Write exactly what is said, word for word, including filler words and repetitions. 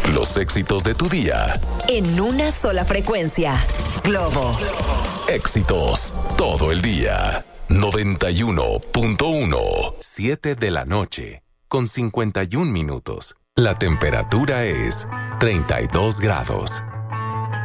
Los éxitos de tu día. En una sola frecuencia. Globo. Éxitos todo el día. noventa y uno punto uno. siete de la noche, con cincuenta y un minutos. La temperatura es treinta y dos grados.